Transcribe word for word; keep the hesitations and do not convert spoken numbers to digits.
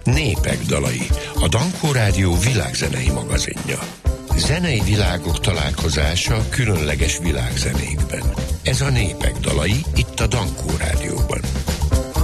Népek dalai, a Dankó Rádió világzenei magazinja. Zenei világok találkozása különleges világzenékben. Ez a Népek dalai, itt a Dankó Rádióban.